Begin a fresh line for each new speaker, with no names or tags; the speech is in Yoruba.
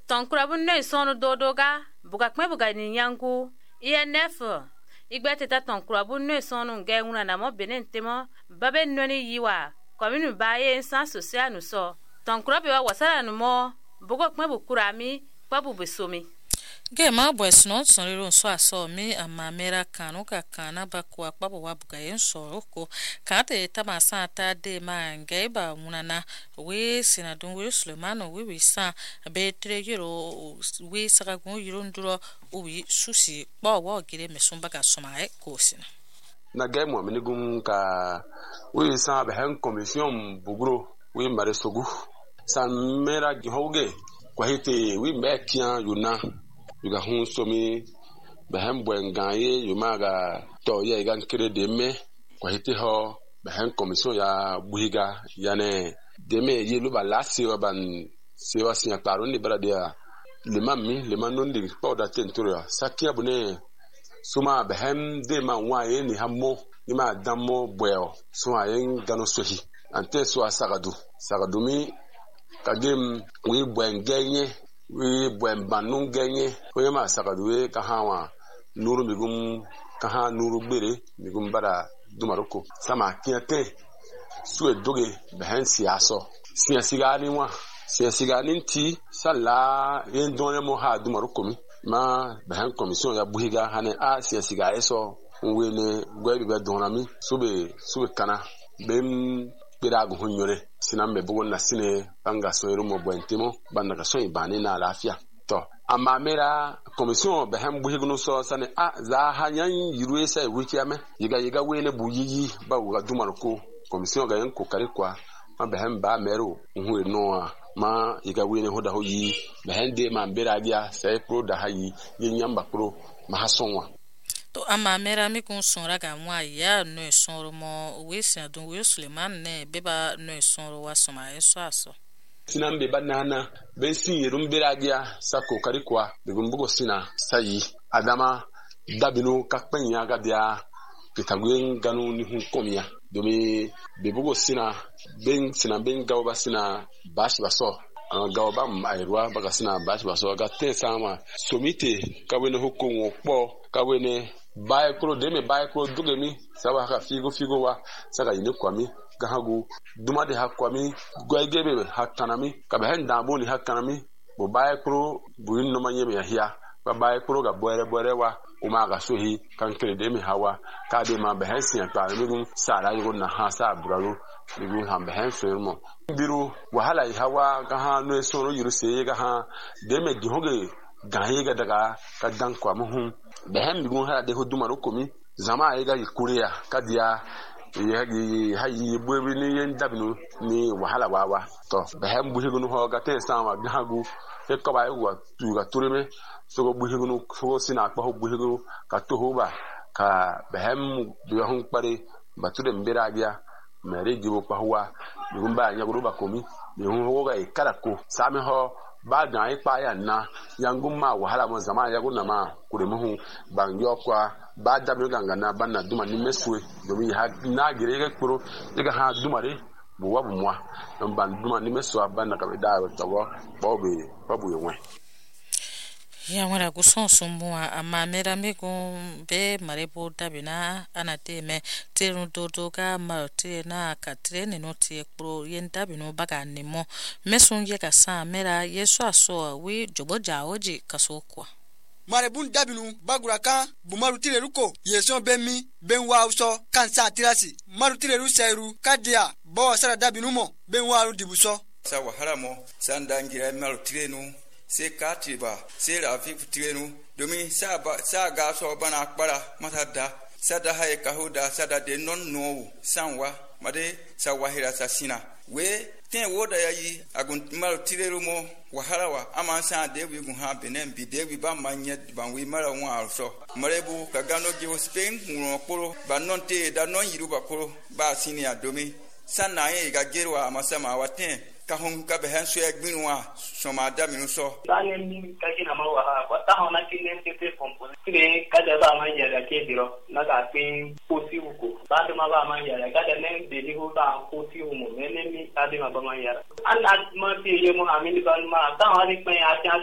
Tonkura bu ne sonu dodoga buga kme buga ni yangu INF igbete ta tonkura bu ne sonu nge una na mo benentemo babe noni yiwa kominu baye san social nu so tonkura be wa wasara nu mo bugo kme bu kurami pa bu besomi
ge ma bo esno sonriro so aso mi amamera kanu ka kana ba kwa papo wa buga yen so ko kate tama santa de ma nge ba munana we sinadun we Sulemano we sa be 3 euro we saka gun euro nduro we susi ba wa gire mesumba ka somae ko sina
na ge mo minigum ka we sa be hen commission bugro we mare sogu san mera hoge kwa hite we mekia yuna yuga hun somi behem bwengaye yumaga to ye gan kire deme kwa hite ho behem commission ya buhiga yane deme yelu balasi waban sewa sinya paro ni baradia le manondi powder tentura sakia bune suma behem de ma waye ni hammo ni ma dammo bweo suma yen gano sohi ante so sagadu mi kagem wi bwengenye we bwen banun genye we ma sakadwe ka hawa nuru migum ka ha nuru gbere migum bara dumaroko sama kiate suwe doge behen siaso sigani wa sigani nti sala yen donne mo ha dumaroko mi ma behen commission ya buhiga hane a sigani so we ne gwebi be donami sube kana bem kira gu hunyore sinambe bugon na sine banga soyero mo bwentimo banda ka soy bani na lafiya to amma mera commission behem buhigno so sane a za hanyan yiruwe sai wikiyame yiga wele buyiyi ba wa dumar ko commission ga yan kokari kwa ma behem ba mero nhu no ma yiga wele hoda hoyi behem de ma bera dia sai pro da hayi yinyamba pro ma hasonwa
to amamera mi kun sonra ga mwa ya no sonro mo we sinadun we Sulemano ne beba no sonro wa soma eso aso
sinambe banana ben sinyerum beragia sako karikwa begumbugo sina sayi adama dabino kakpenya ga dia kitagwen ganu ni hun komia domi bebugo sina ben gawba sina bashi baso gawba mairwa baga sina bashi baso ga te sama somite kawene hukungo po kawene bae kro dugemi sawa ka figo wa saka yine kwami gahagu duma de hakwami gwegebe hakanami kabe hen dambo ni hakanami bo bae kro buin no manye me hia ba bae kro ga bore wa uma ga sohi kan kire de mi hawa ka de ma be hen sin pa mi sara yugo na ha sa braro mi ham be hen firmo biru wahala hawa ga ha no soro yiru se ga ha de me di hoge gahe ga daga ka dan kwa muhun behem bigun hala de hoduma rokomi zama ga kuria kadia ye hayi bwebi ni yen dabinu ni wahala wawa to behem buhigunu ho ga te sama gagu e ko ba wa tu ga tureme so go buhigunu so sina pa ho buhigunu ka to ho ba ka behem bi hon pare batude mbira dia mere jibo pa huwa bigumba nyaguru ba komi bi hon ho ga ikarako sami ho ba dan ipa ya na yanguma wahala mo zama ya guna ma kuremuhu bangyo kwa ba da mi ganga na banna duma ni meswe domi ha na girege kuro diga ha dumare bu wabu mwa ban duma ni meswa banna ka da tawo babu yenwe
ya wala guson sumwa amamera migo be marebo dabina anateme teru dodoga marte na katrene noti ekpro yenda bino baga nimo mesun ye ka sa mera yeso aso we jobo jaoji kasokwa
marebun dabinu baguraka bumarutire ruko yeson bemi benwa uso kansa tirasi marutire rusairu kadia bo sara dabinu mo benwa ru dibuso
sa waharamo sandangira marutire nu se katiba se rafi tirenu domi sa ga so bana kpara matada sada hay kahuda sada de non no sanwa made sa wahira sa sina we ten woda yayi agun mal tireru mo waharawa aman sa de wi gun ha benen bi de wi ba manye ban wi mara won arso marebu ka gano gi spain mo poro ba non te da non yiru ba poro ba sini adomi sanna ye ga gerwa amasama waten ka hon ka be han so egbinwa so ma da mi so
sanen ni ka kina ma wa ba ta hona kine te pompo kine ka da ba ma ya ke diro na ka pin posi uko ba de ma ba ma ya ka da ne de ni ho ba posi umo ne mi ta de ma ba ma ya an ma ti ye mo amini ba ma ta ha ni pe a